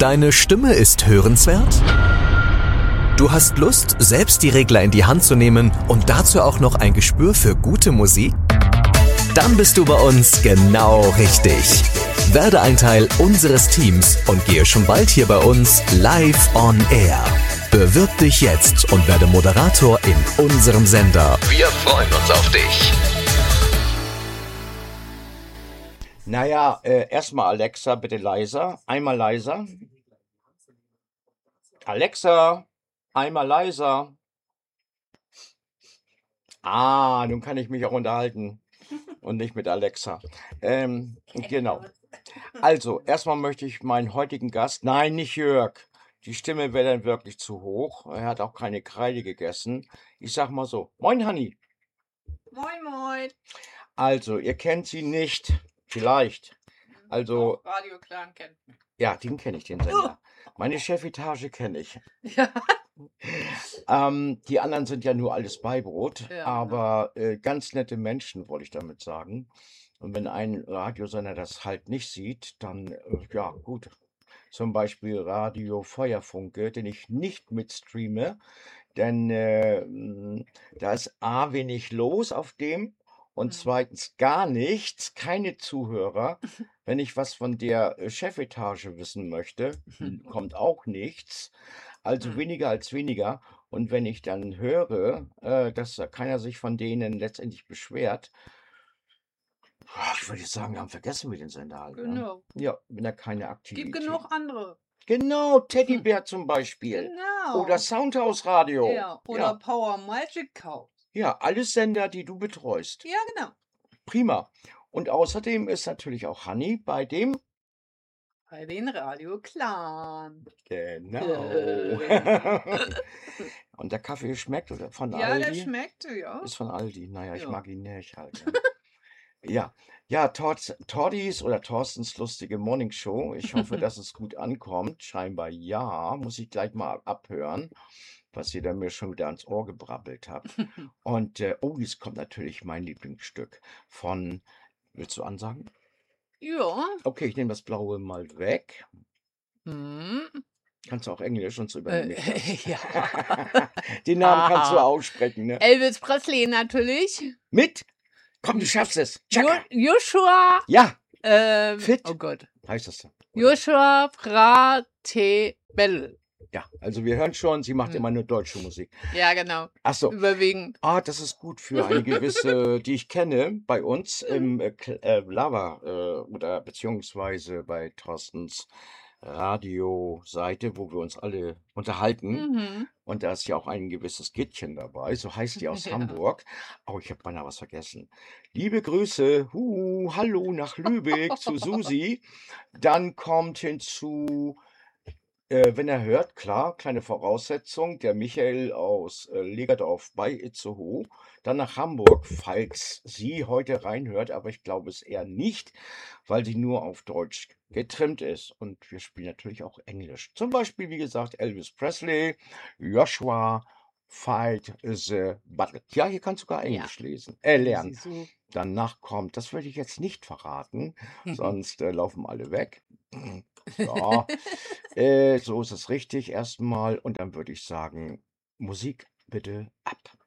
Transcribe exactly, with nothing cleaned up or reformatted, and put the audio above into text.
Deine Stimme ist hörenswert? Du hast Lust, selbst die Regler in die Hand zu nehmen und dazu auch noch ein Gespür für gute Musik? Dann bist du bei uns genau richtig. Werde ein Teil unseres Teams und gehe schon bald hier bei uns live on air. Bewirb dich jetzt und werde Moderator in unserem Sender. Wir freuen uns auf dich. Naja, äh, erstmal Alexa, bitte leiser. Einmal leiser. Alexa, einmal leiser. Ah, nun kann ich mich auch unterhalten und nicht mit Alexa. Ähm, genau. Also, erstmal möchte ich meinen heutigen Gast, nein, nicht Jörg. Die Stimme wäre dann wirklich zu hoch. Er hat auch keine Kreide gegessen. Ich sag mal so, moin Hanni. Moin, moin. Also, ihr kennt sie nicht, vielleicht. Also, Auch Radio Clan kennt mich. ja, den kenne ich, den Sender. Meine Chefetage kenne ich. Ja. Ähm, die anderen sind ja nur alles Beibrot, Ja, aber äh, ganz nette Menschen, wollte ich damit sagen. Und wenn ein Radiosender das halt nicht sieht, dann, äh, ja, gut. Zum Beispiel Radio Feuerfunke, den ich nicht mitstreame, denn äh, m, da ist A, wenig los auf dem und Mhm. zweitens gar nichts, keine Zuhörer. Wenn ich was von der äh, Chefetage wissen möchte, n- kommt auch nichts. Also Hm. weniger als weniger. Und wenn ich dann höre, äh, dass da keiner sich von denen letztendlich beschwert, ah, ich würde sagen, wir haben vergessen wir den Sender halt. Ne? Genau. Ja, wenn da keine Gibt Aktivität. genug andere. Genau, Teddybär zum Beispiel. Genau. Oder Soundhouse Radio. Ja, oder Ja, Power Magic Cow. ja, alles Sender, die du betreust. Ja, genau. Prima. Und außerdem ist natürlich auch Hanni bei dem. Bei den Radio Clan. Genau. Äh. Und der Kaffee schmeckt oder von Ja, der Aldi? schmeckte, ja. Ist von Aldi. Naja, ich Ja. mag ihn nicht halt. Ne? Ja, ja, Tord, Tordis oder Thorstens lustige Morning Show. Ich hoffe, dass es gut ankommt. Scheinbar ja. Muss ich gleich mal abhören, was ihr da mir schon wieder ans Ohr gebrabbelt habt. Und äh, oh, jetzt kommt natürlich mein Lieblingsstück von. Willst du ansagen? Ja. Okay, ich nehme das Blaue mal weg. Hm. Kannst du auch Englisch und so übernehme ich Äh, das. ja. Den Namen kannst du Ah. aussprechen, ne? Elvis Presley natürlich. Mit? Komm, du schaffst es. Jo Chaka. Joshua. Ja, Ähm, Fit. Oh Gott. heißt das. Oder? Joshua Pratebell. Ja, also wir hören schon, sie macht Hm. immer nur deutsche Musik. Ja, genau. Ach so. Überwiegend. Ah, das ist gut für eine gewisse, die ich kenne, bei uns im äh, Kl- äh, Lava äh, oder beziehungsweise bei Thorstens Radioseite, wo wir uns alle unterhalten. Mhm. Und da ist ja auch ein gewisses Gittchen dabei, so heißt die aus Ja. Hamburg. Oh, ich habe beinahe was vergessen. Liebe Grüße, hu, hallo nach Lübeck zu Susi. Dann kommt hinzu, äh, wenn er hört, klar, kleine Voraussetzung, der Michael aus äh, Legerdorf bei Itzehoe. Dann nach Hamburg, falls sie heute reinhört, aber ich glaube es eher nicht, weil sie nur auf Deutsch getrimmt ist. Und wir spielen natürlich auch Englisch. Zum Beispiel, wie gesagt, Elvis Presley, Joshua, Fight the Battle. Ja, hier kannst du sogar Ja. Englisch lesen, äh, lernen. Siehst du. Danach kommt, das würde ich jetzt nicht verraten, sonst äh, laufen alle weg. Ja, äh, so ist es richtig erstmal. Und dann würde ich sagen, Musik bitte ab.